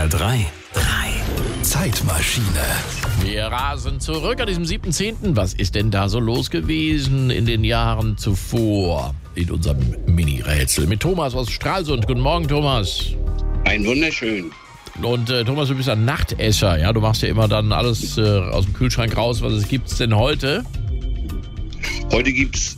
SWR 3 Zeitmaschine. Wir rasen zurück an diesem 7.10. Was ist denn da so los gewesen in den Jahren zuvor in unserem Mini-Rätsel? Mit Thomas aus Stralsund. Guten Morgen, Thomas. Ein wunderschön. Und Thomas, du bist ein Nachtesser, ja? Du machst ja immer dann alles aus dem Kühlschrank raus. Was gibt's denn heute? Heute gibt's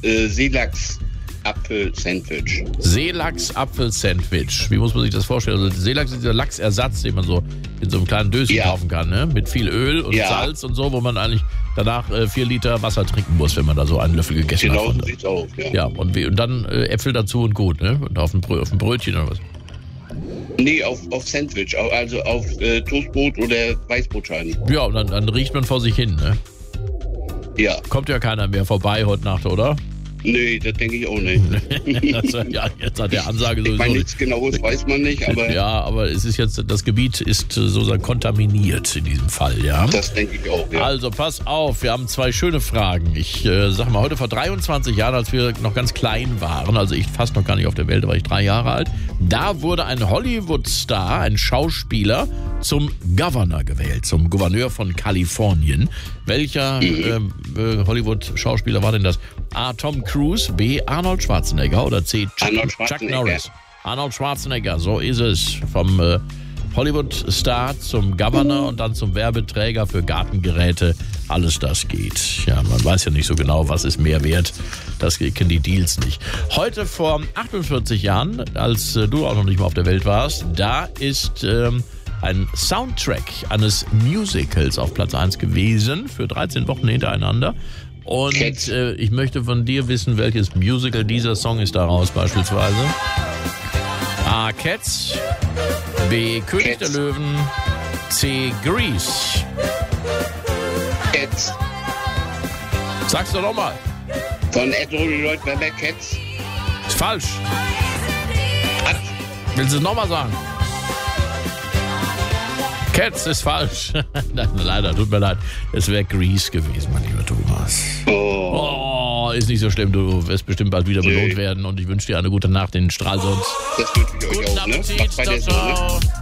Seelachs-Apfel-Sandwich. Seelachs-Apfel-Sandwich. Wie muss man sich das vorstellen? Also Seelachs ist dieser Lachsersatz, den man so in so einem kleinen Döschen kaufen kann, ne? Mit viel Öl und Salz und so, wo man eigentlich danach 4 Liter Wasser trinken muss, wenn man da so einen Löffel gegessen hat. Genau so sieht's aus, ja. Ja, und dann Äpfel dazu und gut, ne? Und auf ein Brötchen oder was? Nee, auf Sandwich, also auf Toastbrot oder Weißbrotscheiben. Ja, und dann riecht man vor sich hin, ne? Ja. Kommt ja keiner mehr vorbei heute Nacht, oder? Nee, das denke ich auch nicht. Ja, jetzt hat der Ansage Ich sowieso. meine, nichts Genaues weiß man nicht, aber Ja, aber es ist jetzt, das Gebiet ist sozusagen kontaminiert in diesem Fall, ja? das denke ich auch, ja. Also pass auf, wir haben 2 schöne Fragen. Ich sag mal, heute vor 23 Jahren, als wir noch ganz klein waren, also ich fast noch gar nicht auf der Welt, da war ich 3 Jahre alt, da wurde ein Hollywood-Star, ein Schauspieler, zum Governor gewählt, zum Gouverneur von Kalifornien. Welcher Hollywood-Schauspieler war denn das? A. Tom Cruise, B. Arnold Schwarzenegger oder C. Chuck Norris? Arnold Schwarzenegger, so ist es. Vom Hollywood-Star zum Governor und dann zum Werbeträger für Gartengeräte. Alles das geht. Ja, man weiß ja nicht so genau, was ist mehr wert. Das kennen die Deals nicht. Heute vor 48 Jahren, als du auch noch nicht mal auf der Welt warst, da ist ein Soundtrack eines Musicals auf Platz 1 gewesen für 13 Wochen hintereinander. Und ich möchte von dir wissen, welches Musical dieser Song ist daraus beispielsweise. A. Cats, B. König der Löwen, C. Grease. Cats. Sag's doch nochmal. Von Ed Lloyd Webber, Cats. Ist falsch. Was? Willst du es nochmal sagen? Cats ist falsch. Nein, leider, tut mir leid. Es wäre Grease gewesen, mein lieber Thomas. Oh, ist nicht so schlimm. Du wirst bestimmt bald wieder belohnt werden. Und ich wünsche dir eine gute Nacht in Stralsund. Das wünsche ich euch Guten auch, ne? Appetit. Macht's bei der Ciao, Sonne. ciao.